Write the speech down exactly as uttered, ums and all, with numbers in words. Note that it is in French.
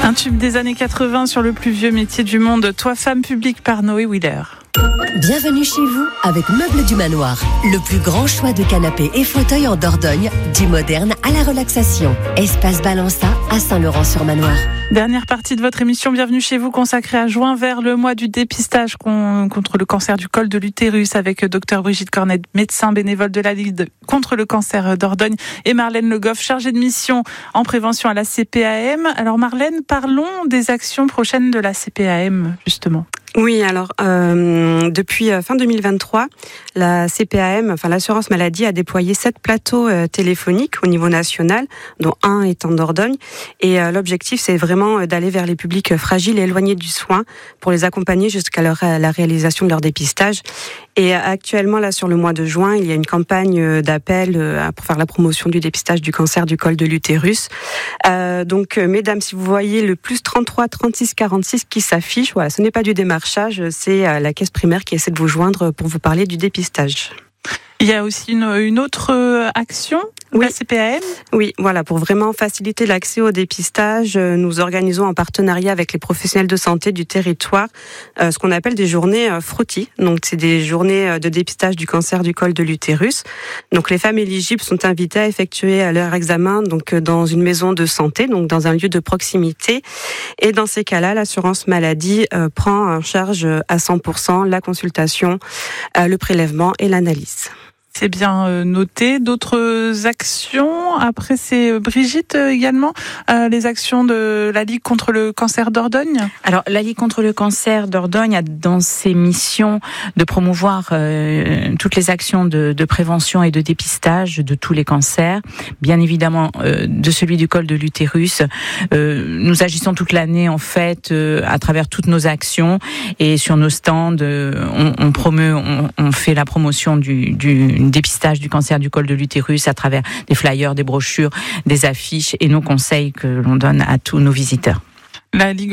Un tube des années quatre-vingts sur le plus vieux métier du monde, Toi femme publique par Noé Wheeler. Bienvenue chez vous avec Meubles du Manoir. Le plus grand choix de canapés et fauteuils en Dordogne, du moderne à la relaxation. Espace Balança à Saint-Laurent-sur-Manoir. Dernière partie de votre émission, bienvenue chez vous, consacrée à juin vers le mois du dépistage contre le cancer du col de l'utérus avec Dr Brigitte Cornet, médecin bénévole de la Ligue contre le cancer Dordogne, et Marlène Le Goff, chargée de mission en prévention à la C P A M. Alors Marlène, parlons des actions prochaines de la C P A M, justement. Oui, alors euh, depuis fin deux mille vingt-trois, la C P A M, enfin l'assurance maladie, a déployé sept plateaux euh, téléphoniques au niveau national, dont un est en Dordogne. Et euh, l'objectif, c'est vraiment d'aller vers les publics fragiles et éloignés du soin pour les accompagner jusqu'à leur, la réalisation de leur dépistage. Et actuellement, là, sur le mois de juin, il y a une campagne d'appel pour faire la promotion du dépistage du cancer du col de l'utérus. Euh, donc, mesdames, si vous voyez le plus trente-trois trente-six quarante-six qui s'affiche, voilà, ce n'est pas du démarchage, c'est la caisse primaire qui essaie de vous joindre pour vous parler du dépistage. Il y a aussi une, une autre action de oui. la C P A M ? Oui, voilà, pour vraiment faciliter l'accès au dépistage, nous organisons en partenariat avec les professionnels de santé du territoire euh, ce qu'on appelle des journées euh, frottis. Donc, c'est des journées de dépistage du cancer du col de l'utérus. Donc, les femmes éligibles sont invitées à effectuer leur examen donc dans une maison de santé, donc dans un lieu de proximité. Et dans ces cas-là, l'assurance maladie euh, prend en charge à cent pour cent la consultation, euh, le prélèvement et l'analyse. C'est bien noté. D'autres actions, après c'est Brigitte également, euh, les actions de la Ligue contre le cancer Dordogne. Alors la Ligue contre le cancer Dordogne a dans ses missions de promouvoir euh, toutes les actions de, de prévention et de dépistage de tous les cancers, bien évidemment euh, de celui du col de l'utérus. Euh, nous agissons toute l'année en fait euh, à travers toutes nos actions et sur nos stands, euh, on, on promeut, on, on fait la promotion du, du dépistage du cancer du col de l'utérus à travers des flyers, des brochures, des affiches et nos conseils que l'on donne à tous nos visiteurs. La Ligue